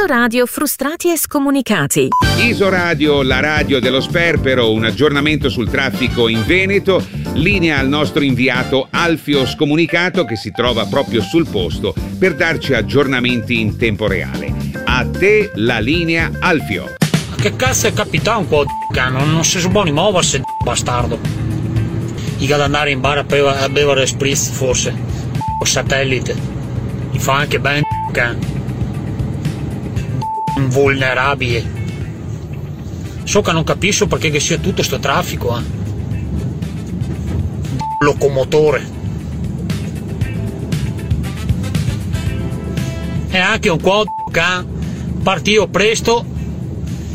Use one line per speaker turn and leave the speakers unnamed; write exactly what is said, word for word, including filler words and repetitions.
Isoradio frustrati e scomunicati.
Isoradio, la radio dello sperpero, un aggiornamento sul traffico in Veneto. Linea al nostro inviato Alfio Scomunicato che si trova proprio sul posto per darci aggiornamenti in tempo reale. A te la linea, Alfio.
Che cazzo è capitato un po' di non, non si sa buoni muoversi, bastardo. Iga ad andare in bar a bere, a bere spritz forse. O satellite. Mi fa anche bene can. Invulnerabile. So che non capisco perché che sia tutto sto traffico, eh. Locomotore. E anche un po' can partio presto